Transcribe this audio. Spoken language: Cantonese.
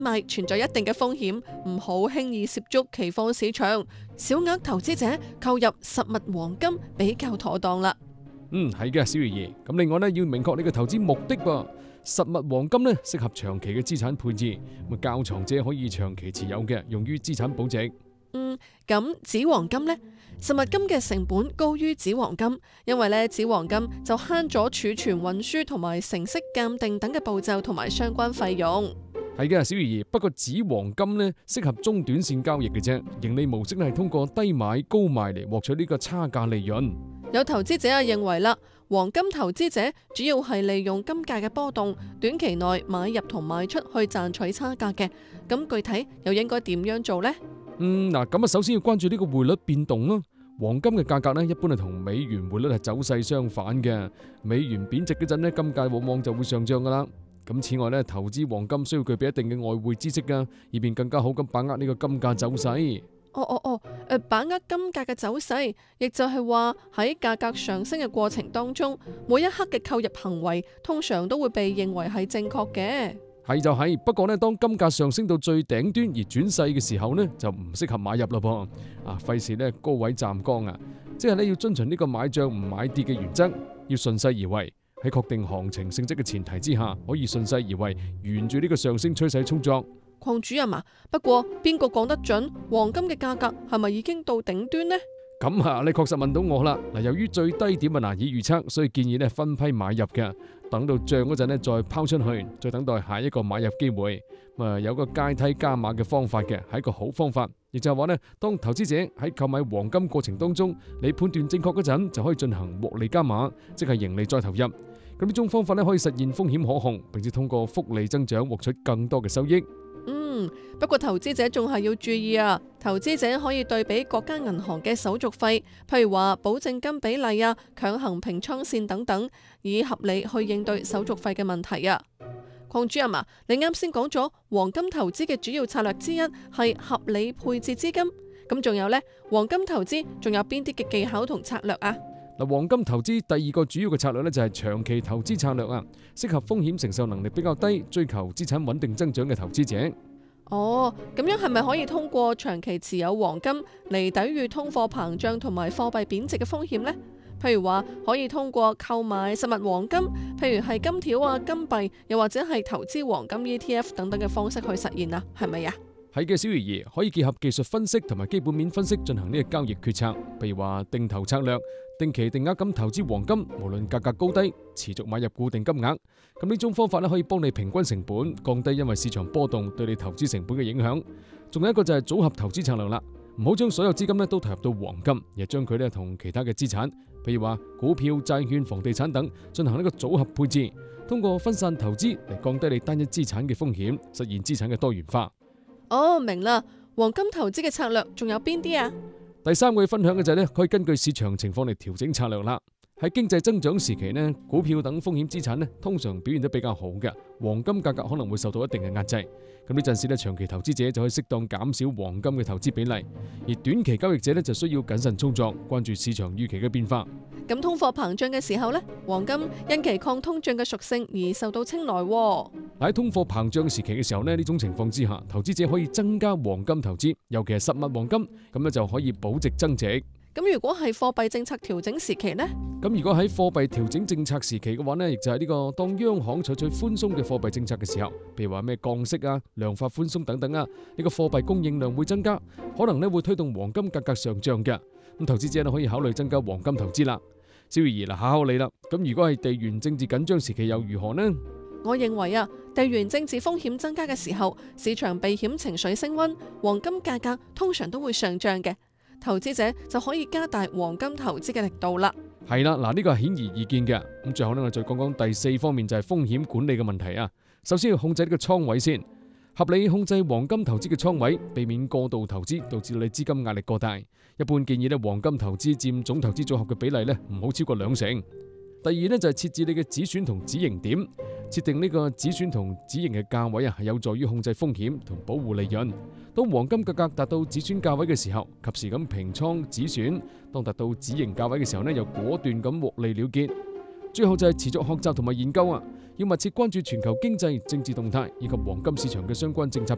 賣存在一定嘅風險，唔好輕易涉足期貨市場。小額投資者購入實物黃金比較妥當啦。 係嘅，小魚兒。咁另外呢，要明確你嘅投資目的噃。實物黃金呢，適合長期嘅資產配置，較藏者可以長期持有嘅，用於資產保值。 咁紙黃金呢？實物金嘅成本高於紙黃金，因為咧紙黃金就慳咗儲存、運輸同埋成色鑑定等嘅步驟同埋相關費用。 係嘅，小魚兒。不過紙黃金呢，適合中短線交易嘅啫，盈利模式呢係通過低買高賣嚟獲取呢個差價利潤。 有投資者認為啦，黃金投資者主要係利用金價嘅波動，短期內買入同賣出去賺取差價嘅。咁具體又應該點樣做呢？ 咁首先要關注呢個匯率變動咯。黃金嘅價格呢，一般係同美元匯率係走勢相反嘅。美元貶值嗰陣呢，金價往往就會上漲噶啦。咁此外呢，投資黃金需要具備一定嘅外匯知識噶，以便更加好咁把握呢個金價走勢。 把握金價嘅走勢，亦就係話喺價格上升嘅過程當中，每一刻嘅購入行為通常都會被認為係正確嘅。 係就係，不過呢，當金價上升到最頂端而轉勢嘅時候呢，就唔適合買入咯噃。費事呢高位站崗啊，即係呢要遵循呢個買漲唔買跌嘅原則，要順勢而為。喺確定行情性質嘅前提之下，可以順勢而為，沿住呢個上升趨勢操作。 鄺主任啊，不過邊個講得準黃金嘅價格係咪已經到頂端呢？ 咁你確實問到我啦。由於最低點難以預測，所以建議呢分批買入嘅，等到漲嗰陣呢再拋出去，再等待下一個買入機會。有個階梯加碼嘅方法嘅，係一個好方法。亦就係話呢，當投資者喺購買黃金過程當中，你判斷正確嗰陣，就可以進行獲利加碼，即係盈利再投入。咁呢種方法呢，可以實現風險可控，並且通過複利增長獲取更多嘅收益。 不過投資者仲係要注意啊！投資者可以對比各間銀行嘅手續費，譬如話保證金比例啊、強行平倉線等等，以合理去應對手續費嘅問題啊。鄺主任啊，你啱先講咗黃金投資嘅主要策略之一係合理配置資金，咁仲有呢？黃金投資仲有邊啲嘅技巧同策略啊？ 黃金投資第二個主要嘅策略呢，就係長期投資策略啊，適合風險承受能力比較低、追求資產穩定增長嘅投資者。 咁樣係咪可以通過長期持有黃金嚟抵禦通貨膨脹同埋貨幣貶值嘅風險呢？譬如話可以通過購買實物黃金，譬如係金條啊、金幣，又或者係投資黃金 ETF 等等嘅方式去實現啊？係咪啊？ 係嘅，小魚兒，可以結合技術分析同埋基本面分析進行呢個交易決策，譬如話定投策略、定期定額咁投資黃金，無論價格高低，持續買入固定金額。咁呢種方法咧，可以幫你平均成本，降低因為市場波動對你投資成本嘅影響。仲有一個就係組合投資策略啦，唔好將所有資金咧都投入到黃金，而係將佢咧同其他嘅資產，譬如話股票、債券、房地產等進行呢個組合配置，通過分散投資嚟降低你單一資產嘅風險，實現資產嘅多元化。 明啦，黃金投資嘅策略仲有邊啲啊？ 第三個要分享嘅就係咧，可以根據市場情況嚟調整策略啦。喺經濟增長時期呢，股票等風險資產呢通常表現得比較好嘅，黃金價格可能會受到一定嘅壓制。咁呢陣時呢，長期投資者就可以適當減少黃金嘅投資比例，而短期交易者呢就需要謹慎操作，關注市場預期嘅變化。 咁通貨膨脹嘅時候呢，黃金因其抗通脹嘅屬性而受到青睞。 喺通貨膨脹時期嘅時候呢，呢種情況之下，投資者可以增加黃金投資，尤其係實物黃金，咁就可以保值增值。 咁如果係貨幣政策調整時期呢？ 咁如果喺貨幣調整政策時期嘅話呢，亦就係呢個當央行採取寬鬆嘅貨幣政策嘅時候，譬如話咩降息啊、量化寬鬆等等啊，呢個貨幣供應量會增加，可能呢會推動黃金價格上漲嘅。咁投資者可以考慮增加黃金投資啦。小魚兒啦，考你啦。咁如果係地緣政治緊張時期又如何呢？ 我認為啊，地緣政治風險增加嘅時候，市場避險情緒升溫，黃金價格通常都會上漲嘅。投資者就可以加大黃金投資嘅力度啦。 係啦，呢個係顯而易見嘅。咁最後呢，我再講講第四方面，就係風險管理嘅問題啊。首先要控制呢個倉位先，合理控制黃金投資嘅倉位，避免過度投資導致你資金壓力過大。一般建議呢，黃金投資佔總投資組合嘅比例呢唔好超過2成。第二呢，就係設置你嘅止損同止盈點，設定呢個止損同止盈嘅價位啊，係有助於控制風險同保護利潤。當黃金價格達到止損價位嘅時候，及時咁平倉止損；當達到止盈價位嘅時候呢，又果斷咁獲利了結。最後就係持續學習同埋研究啊，要密切關注全球經濟、政治動態以及黃金市場嘅相關政策